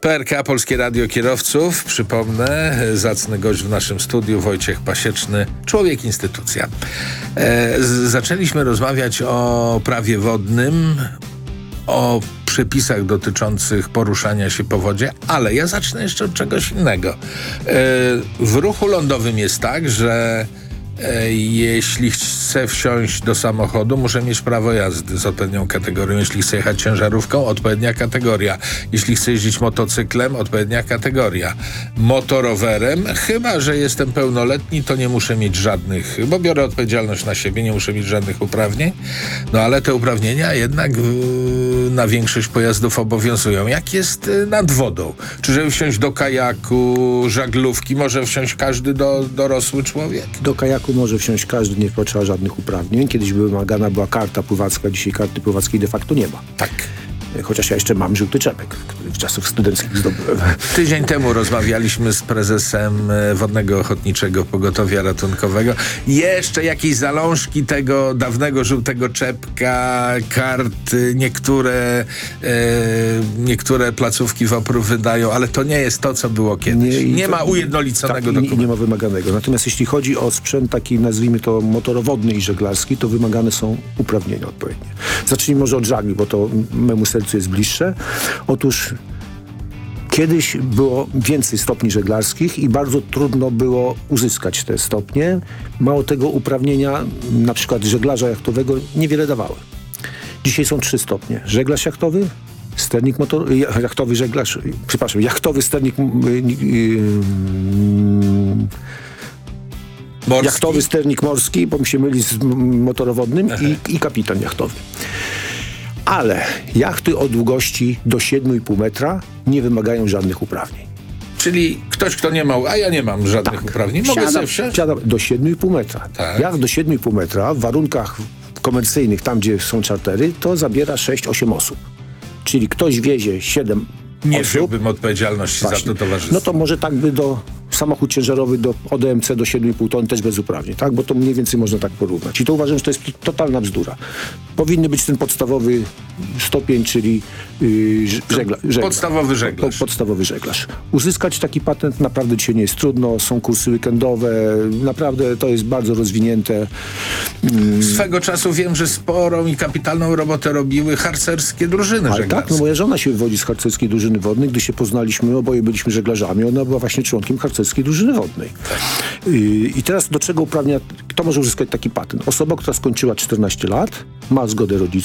PRK, Polskie Radio Kierowców. Przypomnę, zacny gość w naszym studiu, Wojciech Pasieczny, człowiek instytucja. Zaczęliśmy rozmawiać o prawie wodnym, o przepisach dotyczących poruszania się po wodzie, ale ja zacznę jeszcze od czegoś innego. W ruchu lądowym jest tak, że jeśli chcę wsiąść do samochodu, muszę mieć prawo jazdy z odpowiednią kategorią. Jeśli chcę jechać ciężarówką, odpowiednia kategoria. Jeśli chcę jeździć motocyklem, odpowiednia kategoria. Motorowerem, chyba że jestem pełnoletni, to nie muszę mieć żadnych, bo biorę odpowiedzialność na siebie, nie muszę mieć żadnych uprawnień. No ale te uprawnienia jednak na większość pojazdów obowiązują. Jak jest nad wodą? Czy żeby wsiąść do kajaku, żaglówki, może wsiąść każdy dorosły człowiek? Do kajaku może wsiąść każdy, nie potrzeba żadnych uprawnień. Kiedyś wymagana była karta pływacka, dzisiaj karty pływackiej de facto nie ma. Tak. Chociaż ja jeszcze mam żółty czepek, który w czasach studenckich zdobyłem. Tydzień temu rozmawialiśmy z prezesem Wodnego Ochotniczego Pogotowia Ratunkowego. Jeszcze jakieś zalążki tego dawnego żółtego czepka, kart, niektóre placówki WOPR-u wydają, ale to nie jest to, co było kiedyś. Nie ma ujednoliconego dokumentu. Nie ma wymaganego. Natomiast jeśli chodzi o sprzęt taki, nazwijmy to motorowodny i żeglarski, to wymagane są uprawnienia odpowiednie. Zacznijmy może od żagli, bo to memu sercu jest bliższe. Otóż kiedyś było więcej stopni żeglarskich i bardzo trudno było uzyskać te stopnie. Mało tego, uprawnienia na przykład żeglarza jachtowego niewiele dawały. Dzisiaj są 3 stopnie. Żeglarz jachtowy, sternik jachtowy żeglarz, przepraszam, jachtowy sternik morski. Jachtowy sternik morski, bo mi się myli z motorowodnym i kapitan jachtowy. Ale jachty o długości do 7,5 metra nie wymagają żadnych uprawnień. Czyli ktoś, kto nie ma, a ja nie mam żadnych uprawnień, mogę sobie wsiąść? Do 7,5 metra. Tak. Jacht do 7,5 metra w warunkach komercyjnych, tam gdzie są czartery, to zabiera 6-8 osób. Czyli ktoś wiezie 7 Nie osób. wziąłbym odpowiedzialności za to towarzystwo. No to może tak by samochód ciężarowy od EMC do 7,5 ton też bez uprawnień, tak? Bo to mniej więcej można tak porównać. I to uważam, że to jest totalna bzdura. Powinny być ten podstawowy stopień, czyli żeglarz. Podstawowy żeglarz. Podstawowy żeglarz. Uzyskać taki patent naprawdę dzisiaj nie jest trudno. Są kursy weekendowe. Naprawdę to jest bardzo rozwinięte. Swego czasu wiem, że sporą i kapitalną robotę robiły harcerskie drużyny żeglarskie. Tak, no moja żona się wywodzi z harcerskiej drużyny wodnej. Gdy się poznaliśmy, oboje byliśmy żeglarzami. Ona była właśnie członkiem harcerskiej drużyny wodnej. I teraz do czego uprawnia, kto może uzyskać taki patent? Osoba, która skończyła 14 lat, ma zgodę rodziców,